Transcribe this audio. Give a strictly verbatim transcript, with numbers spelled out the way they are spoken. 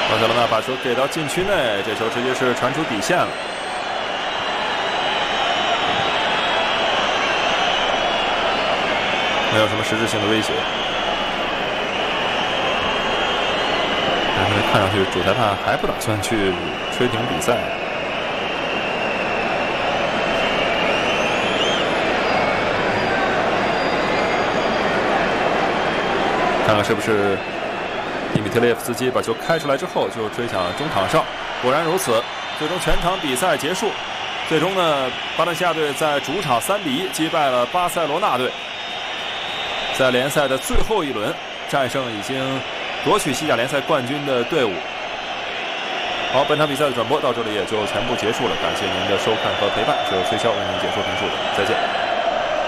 巴塞罗那把球给到禁区内，这球直接是传出底线了。没有什么实质性的威胁。但是看上去主裁判还不打算去吹停比赛。看看是不是迪米特列夫斯基把球开出来之后就吹响中场哨，果然如此。最终全场比赛结束，最终呢，巴伦西亚队在主场三比一击败了巴塞罗那队，在联赛的最后一轮战胜已经夺取西甲联赛冠军的队伍。好，本场比赛的转播到这里也就全部结束了，感谢您的收看和陪伴，是由崔潇为您解说评述的，再见。